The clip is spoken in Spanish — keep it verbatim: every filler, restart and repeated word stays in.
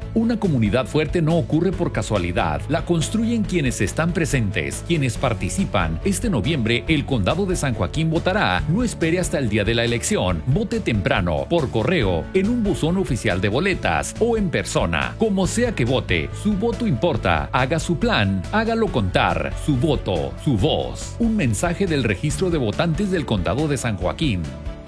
Una comunidad fuerte no ocurre por casualidad, la construyen quienes están presentes, quienes participan. Este noviembre el Condado de San Joaquín votará. No espere hasta el día de la elección. Vote temprano, por correo, en un buzón oficial de boletas o en persona. Como sea que vote, su voto importa. Haga su plan, hágalo contar. Su voto, su voz. Un mensaje del Registro de Votantes del Condado de San Joaquín.